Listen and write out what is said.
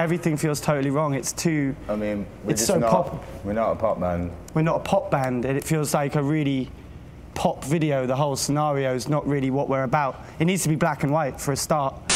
everything feels totally wrong. It's too. I mean, it's so pop. We're not a pop band. We're not a pop band, and it feels like a really pop video. The whole scenario is not really what we're about. It needs to be black and white for a start.